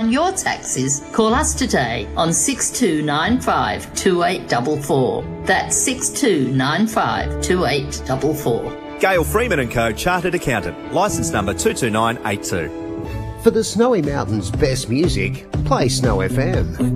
on your taxes, call us today on 6295 2844. That's 6295 2844. Gail Freeman & Co. Chartered Accountant. Licence number 22982. For the Snowy Mountains' best music, play Snow FM.